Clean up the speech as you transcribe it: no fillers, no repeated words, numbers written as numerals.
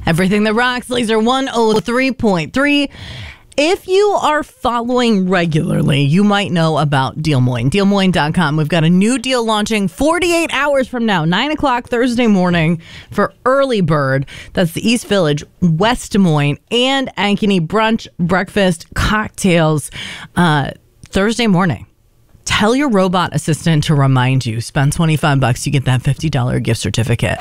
Everything that rocks, Laser 103.3. If you are following regularly, you might know about DealMoin. DealMoin.com. We've got a new deal launching 48 hours from now, 9 o'clock Thursday morning for Early Bird. That's the East Village, West Des Moines, and Ankeny brunch, breakfast, cocktails Thursday morning. Tell your robot assistant to remind you. Spend $25, you get that $50 gift certificate.